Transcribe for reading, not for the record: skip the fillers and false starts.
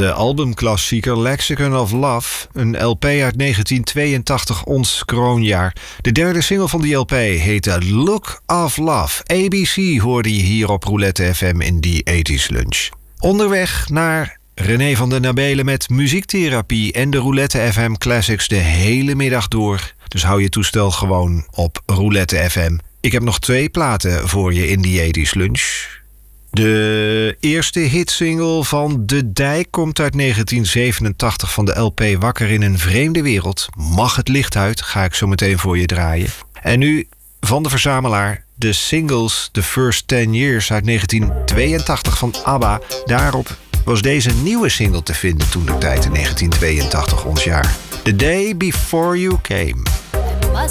de albumklassieker Lexicon of Love, een LP uit 1982, ons kroonjaar. De derde single van die LP heette Look of Love. ABC hoorde je hier op Roulette FM in die 80s lunch. Onderweg naar René van den Nabelen met muziektherapie en de Roulette FM Classics de hele middag door. Dus hou je toestel gewoon op Roulette FM. Ik heb nog 2 platen voor je in die 80s lunch. De eerste hitsingle van De Dijk komt uit 1987 van de LP Wakker in een vreemde wereld. Mag het licht uit, ga ik zo meteen voor je draaien. En nu van de verzamelaar de singles The First 10 Years uit 1982 van ABBA. Daarop was deze nieuwe single te vinden toen de tijd in 1982 ons jaar. The Day Before You Came.